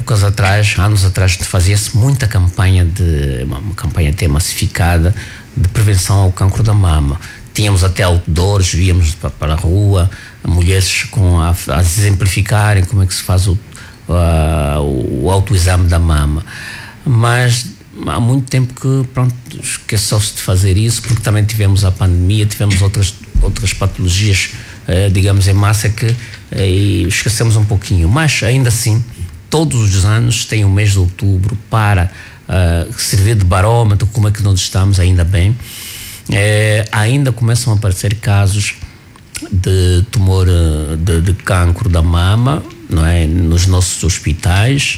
anos atrás, fazia-se muita uma campanha até massificada de prevenção ao cancro da mama. Tínhamos até outdoors, víamos para a rua, mulheres a exemplificarem como é que se faz o autoexame da mama. Mas há muito tempo que, esqueceu-se de fazer isso, porque também tivemos a pandemia, tivemos outras patologias, digamos, em massa que esquecemos um pouquinho. Mas, ainda assim, todos os anos tem o mês de outubro para servir de barômetro, como é que nós estamos, ainda bem. Ainda começam a aparecer casos de tumor de cancro da mama, não é, nos nossos hospitais.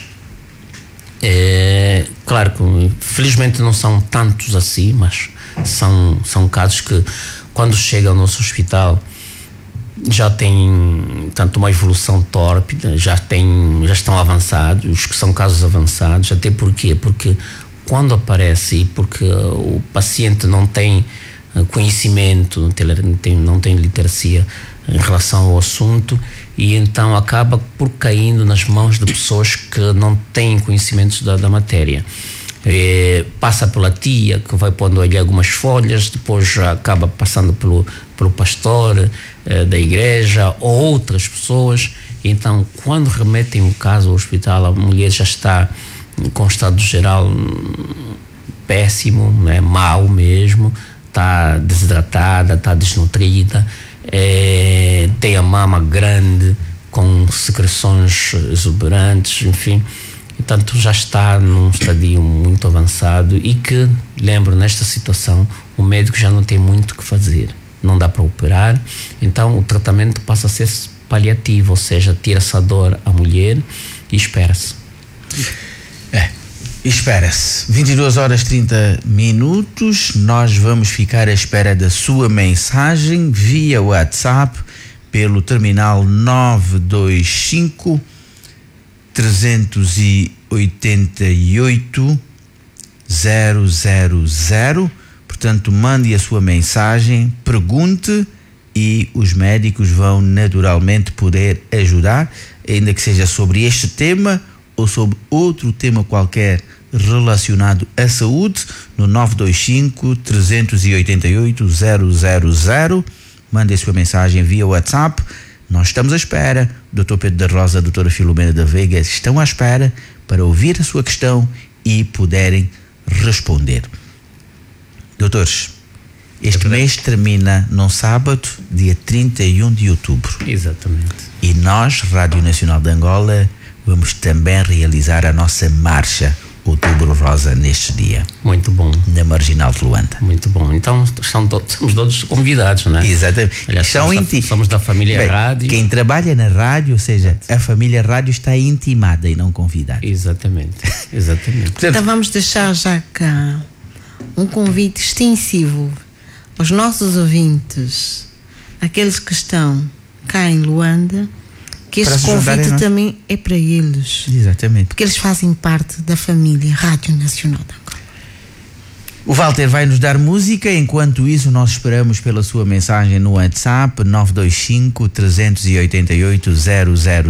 Claro que felizmente não são tantos assim, mas são casos que, quando chega ao nosso hospital, já tem tanto uma evolução tórpida, já estão avançados, os que são casos avançados. Até porque quando aparece, e porque o paciente não tem conhecimento, não tem literacia em relação ao assunto, e então acaba por caindo nas mãos de pessoas que não têm conhecimentos da matéria. Passa pela tia, que vai pondo ali algumas folhas, depois já acaba passando pelo pastor da igreja ou outras pessoas. Então, quando remetem o caso ao hospital, a mulher já está com estado geral péssimo, né, mau mesmo, está desidratada, está desnutrida, tem a mama grande, com secreções exuberantes, enfim. Portanto, já está num estadio muito avançado, e que, lembro, nesta situação, o médico já não tem muito o que fazer, não dá para operar. Então o tratamento passa a ser paliativo, ou seja, tira-se a dor à mulher e espera-se. Espera-se. 22h30. Nós vamos ficar à espera da sua mensagem via WhatsApp pelo terminal 925 388 000. Portanto, mande a sua mensagem, pergunte, e os médicos vão naturalmente poder ajudar, ainda que seja sobre este tema ou sobre outro tema qualquer relacionado à saúde, no 925 388 000. Mande a sua mensagem via WhatsApp. Nós estamos à espera. Dr. Pedro da Rosa, doutora Filomena da Veiga estão à espera para ouvir a sua questão e poderem responder. Doutores, este mês termina num sábado, dia 31 de outubro. Exatamente. E nós, Rádio Nacional de Angola, vamos também realizar a nossa marcha Outubro Rosa neste dia. Muito bom. Na Marginal de Luanda. Muito bom. Então somos todos convidados, não é? Exatamente. Aliás, somos da família Rádio. Quem trabalha na rádio, ou seja, a família Rádio está intimada e não convidada. Exatamente. Então vamos deixar já cá um convite extensivo aos nossos ouvintes, aqueles que estão cá em Luanda, que este convite também é para eles. Exatamente. Porque eles fazem parte da família Rádio Nacional de Angola. O Walter vai nos dar música. Enquanto isso, nós esperamos pela sua mensagem no WhatsApp 925 388 000.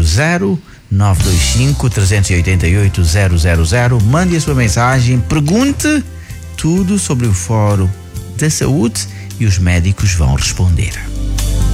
925 388 000. Mande a sua mensagem, pergunte tudo sobre o Fórum da Saúde e os médicos vão responder.